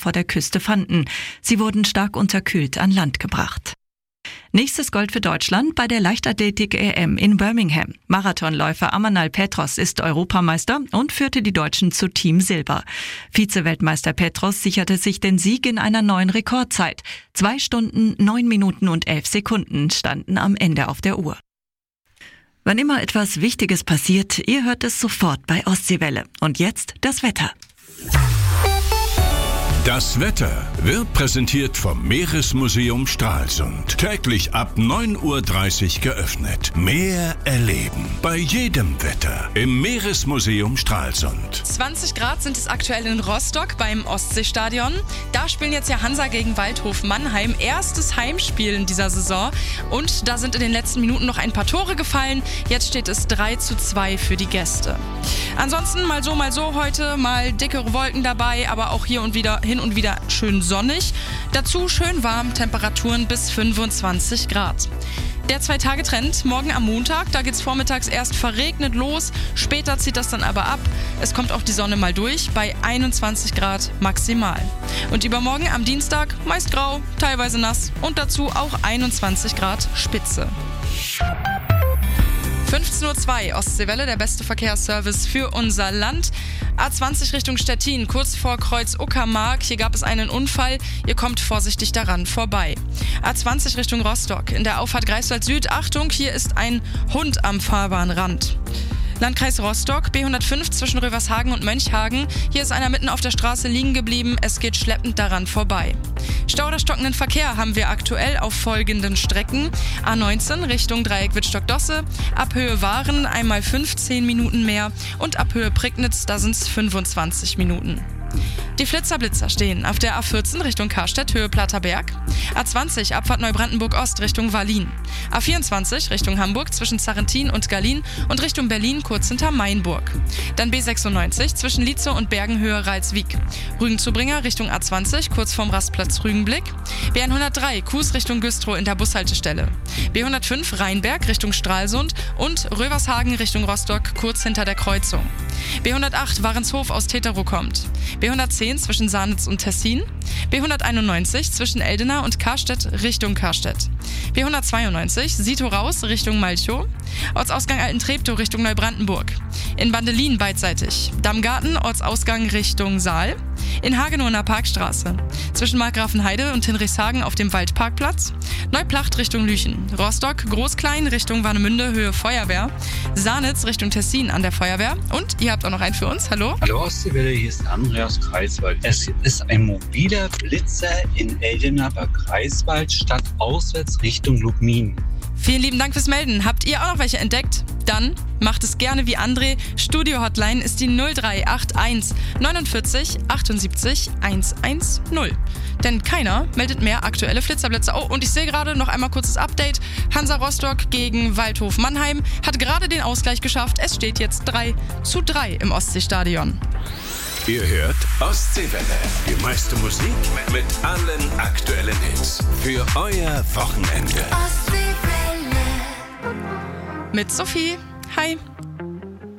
vor der Küste fanden. Sie wurden stark unterkühlt an Land gebracht. Nächstes Gold für Deutschland bei der Leichtathletik-EM in Birmingham. Marathonläufer Amanal Petros ist Europameister und führte die Deutschen zu Team Silber. Vize-Weltmeister Petros sicherte sich den Sieg in einer neuen Rekordzeit. 2 Stunden, 9 Minuten und 11 Sekunden standen am Ende auf der Uhr. Wann immer etwas Wichtiges passiert, ihr hört es sofort bei Ostseewelle. Und jetzt das Wetter. Das Wetter wird präsentiert vom Meeresmuseum Stralsund. Täglich ab 9:30 Uhr geöffnet. Meer erleben. Bei jedem Wetter im Meeresmuseum Stralsund. 20 Grad sind es aktuell in Rostock beim Ostseestadion. Da spielen jetzt ja Hansa gegen Waldhof Mannheim. Erstes Heimspiel in dieser Saison. Und da sind in den letzten Minuten noch ein paar Tore gefallen. Jetzt steht es 3:2 für die Gäste. Ansonsten mal so heute, mal dickere Wolken dabei, aber auch hin und wieder schön sonnig. Dazu schön warm, Temperaturen bis 25 Grad. Der 2-Tage-Trend morgen am Montag, da geht's vormittags erst verregnet los, später zieht das dann aber ab. Es kommt auch die Sonne mal durch, bei 21 Grad maximal. Und übermorgen am Dienstag meist grau, teilweise nass und dazu auch 21 Grad Spitze. 15:02 Uhr, Ostseewelle, der beste Verkehrsservice für unser Land. A20 Richtung Stettin, kurz vor Kreuz Uckermark. Hier gab es einen Unfall. Ihr kommt vorsichtig daran vorbei. A20 Richtung Rostock. In der Auffahrt Greifswald Süd. Achtung, hier ist ein Hund am Fahrbahnrand. Landkreis Rostock, B105 zwischen Rövershagen und Mönchhagen. Hier ist einer mitten auf der Straße liegen geblieben. Es geht schleppend daran vorbei. Stau oder stockenden Verkehr haben wir aktuell auf folgenden Strecken. A19 Richtung Dreieck Wittstock-Dosse. Ab Höhe Waren einmal 15 Minuten mehr. Und ab Höhe Prignitz, da sind es 25 Minuten. Die Flitzer-Blitzer stehen auf der A14 Richtung Karstedt, Höhe Platterberg. A20 Abfahrt Neubrandenburg-Ost Richtung Wallin. A24 Richtung Hamburg zwischen Zarrentin und Gallin und Richtung Berlin kurz hinter Mainburg. Dann B96 zwischen Lietzow und Bergen Höhe Ralswiek. Rügenzubringer Richtung A20 kurz vorm Rastplatz Rügenblick. B103 Kues Richtung Güstrow in der Bushaltestelle. B105 Rheinberg Richtung Stralsund und Rövershagen Richtung Rostock kurz hinter der Kreuzung. B108 Warenshof aus Teterow kommt. B110 zwischen Sahnitz und Tessin. B191 zwischen Eldena und Karstedt Richtung Karstedt. B192 Sito raus Richtung Malchow. Ortsausgang Altentreptow Richtung Neubrandenburg. In Bandelin beidseitig. Dammgarten Ortsausgang Richtung Saal. In Hagenow in der Parkstraße. Zwischen Markgrafenheide und Hinrichshagen auf dem Waldparkplatz. Neuplacht Richtung Lüchen. Rostock Großklein Richtung Warnemünde Höhe Feuerwehr. Sahnitz Richtung Tessin an der Feuerwehr. Und ihr habt auch noch einen für uns. Hallo? Hallo Ostseewelle, hier ist Andreas Greifswald. Es ist ein mobiler Blitzer in Eldena bei Greifswald statt auswärts Richtung Lubmin. Vielen lieben Dank fürs Melden. Habt ihr auch noch welche entdeckt? Dann macht es gerne wie André. Studio-Hotline ist die 0381 49 78 110. Denn keiner meldet mehr aktuelle Flitzerblitze. Oh, und ich sehe gerade noch einmal kurzes Update. Hansa Rostock gegen Waldhof Mannheim hat gerade den Ausgleich geschafft. Es steht jetzt 3:3 im Ostseestadion. Ihr hört Ostseewelle. Die meiste Musik mit allen aktuellen Hits. Für euer Wochenende. Mit Sophie. Hi.